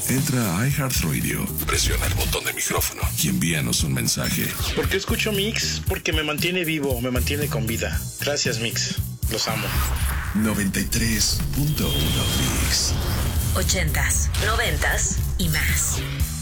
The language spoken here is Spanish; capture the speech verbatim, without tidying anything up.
Entra a iHeartRadio, presiona el botón de micrófono y envíanos un mensaje. ¿Por qué escucho Mix? Porque me mantiene vivo, me mantiene con vida. Gracias, Mix. Los amo. noventa y tres punto uno Mix. Ochentas, noventas y más.